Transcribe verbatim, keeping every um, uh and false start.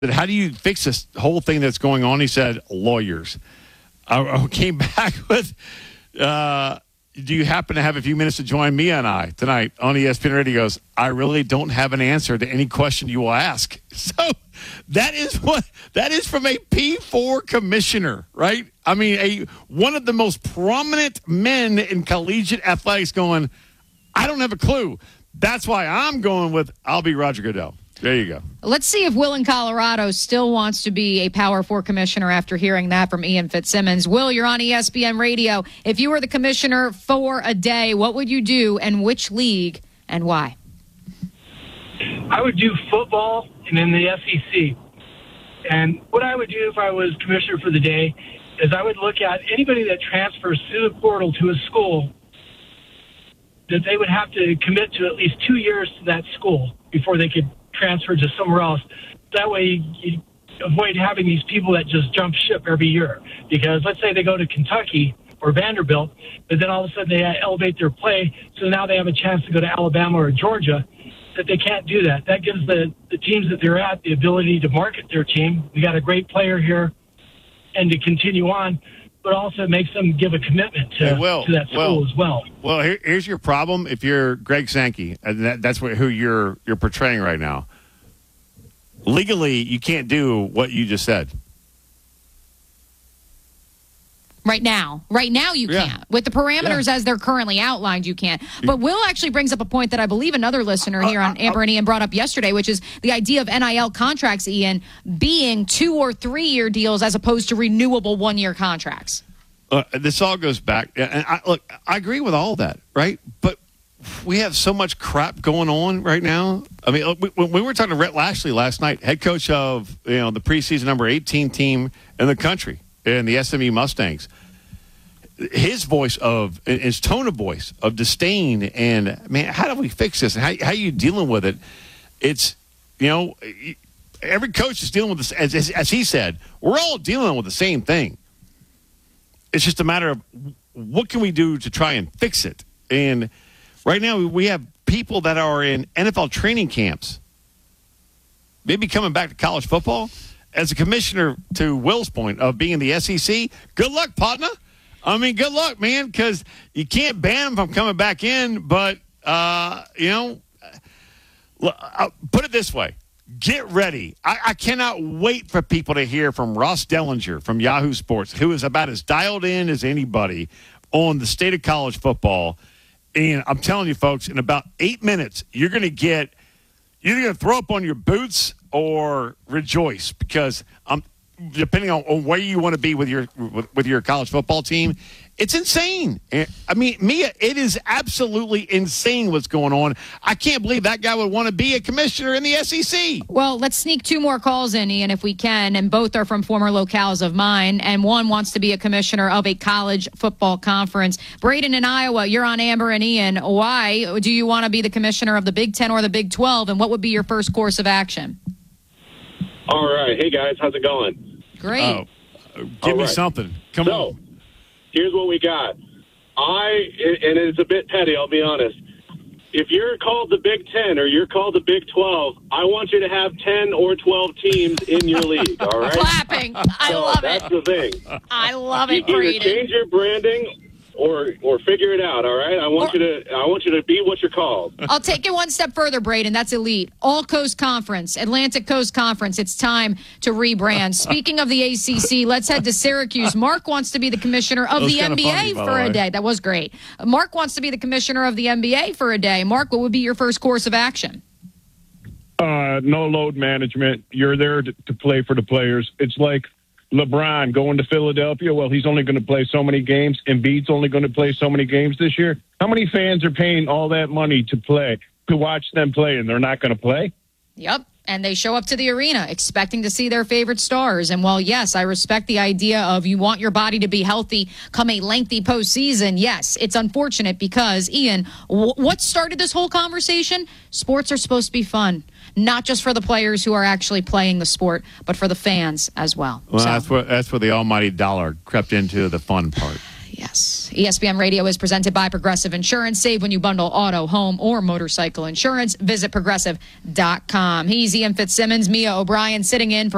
how do you fix this whole thing that's going on? He said, lawyers. I, I came back with, uh, do you happen to have a few minutes to join me and I tonight on E S P N Radio? He goes, I really don't have an answer to any question you will ask. So that is what that is from a P four commissioner, right? I mean, a one of the most prominent men in collegiate athletics going, I don't have a clue. That's why I'm going with, I'll be Roger Goodell. There you go. Let's see if Will in Colorado still wants to be a Power Four commissioner after hearing that from Ian Fitzsimmons. Will, you're on E S P N Radio. If you were the commissioner for a day, what would you do and which league and why? I would do football and then the S E C. And what I would do if I was commissioner for the day is I would look at anybody that transfers through the portal to a school, that they would have to commit to at least two years to that school before they could transfer to somewhere else. That way you avoid having these people that just jump ship every year. Because let's say they go to Kentucky or Vanderbilt, but then all of a sudden they elevate their play, so now they have a chance to go to Alabama or Georgia, that they can't do that. That gives the, the teams that they're at the ability to market their team. We got a great player here, and to continue on, but also makes them give a commitment to, hey, Will, to that school Will, as well. Well, here, here's your problem. If you're Greg Sankey, and that, that's what, who you're you're portraying right now, legally you can't do what you just said. Right now. Right now you Yeah. can't. With the parameters Yeah. as they're currently outlined, you can't. But Will actually brings up a point that I believe another listener here uh, on Amber and Ian brought up yesterday, which is the idea of N I L contracts, Ian, being two- or three-year deals as opposed to renewable one-year contracts. Uh, this all goes back. And I, look, I agree with all that, right? But we have so much crap going on right now. I mean, look, we, when we were talking to Rhett Lashley last night, head coach of you know the preseason number eighteen team in the country, in the S M U Mustangs, his voice of, his tone of voice of disdain and, man, how do we fix this? And how, how are you dealing with it? It's, you know, every coach is dealing with this. As, as, as he said, we're all dealing with the same thing. It's just a matter of what can we do to try and fix it. And right now we have people that are in N F L training camps, maybe coming back to college football. As a commissioner, to Will's point of being in the S E C, good luck, partner. I mean, good luck, man, because you can't ban them from coming back in. But, uh, you know, I'll put it this way. Get ready. I, I cannot wait for people to hear from Ross Dellinger from Yahoo Sports, who is about as dialed in as anybody on the state of college football. And I'm telling you, folks, in about eight minutes, you're going to get – you're going to throw up on your boots or rejoice because I'm – depending on, on where you want to be with your with, with your college football team, it's insane. I mean, Mia, it is absolutely insane what's going on. I can't believe that guy would want to be a commissioner in the S E C. Well, let's sneak two more calls in, Ian, if we can, and both are from former locales of mine, and one wants to be a commissioner of a college football conference. Braden in Iowa, you're on Amber and Ian. Why do you want to be the commissioner of the Big Ten or the Big twelve, and what would be your first course of action? All right. Hey, guys. How's it going? Great. Oh, give All me right. something. Come so, on. here's what we got. I, and it's a bit petty, I'll be honest. If you're called the Big Ten or you're called the Big twelve, I want you to have ten or twelve teams in your league, all right? Clapping. I so love that's it. the thing. I love it, Either Braden. change your branding or or figure it out, all right? I want Or- you to I want you to be what you're called. I'll take it one step further, Braden. That's elite. All Coast Conference, Atlantic Coast Conference. It's time to rebrand. Speaking of the A C C, let's head to Syracuse. Mark wants to be the commissioner of That was the kinda N B A funny, by for the a way. day. That was great. Mark wants to be the commissioner of the N B A for a day. Mark, what would be your first course of action? Uh, no load management. You're there to, to play for the players. It's like LeBron going to Philadelphia. Well, he's only going to play so many games. Embiid's only going to play so many games this year. How many fans are paying all that money to play, to watch them play, and they're not going to play? Yep. And they show up to the arena expecting to see their favorite stars. And while, yes, I respect the idea of you want your body to be healthy come a lengthy postseason, yes, it's unfortunate because, Ian, w- what started this whole conversation? Sports are supposed to be fun, not just for the players who are actually playing the sport, but for the fans as well. Well, So, that's where that's where the almighty dollar crept into the fun part. yes. E S P N Radio is presented by Progressive Insurance. Save when you bundle auto, home, or motorcycle insurance. Visit progressive dot com. He's Ian Fitzsimmons, Mia O'Brien sitting in for